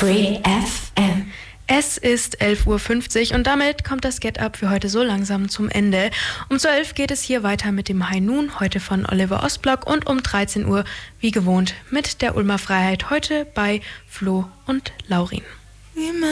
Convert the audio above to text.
Free FM. Es ist 11.50 Uhr und damit kommt das Get Up für heute so langsam zum Ende. Um 12 geht es hier weiter mit dem High Noon, heute von Oliver Ostblock, und um 13 Uhr, wie gewohnt, mit der Ulmer Freiheit, heute bei Flo und Laurin.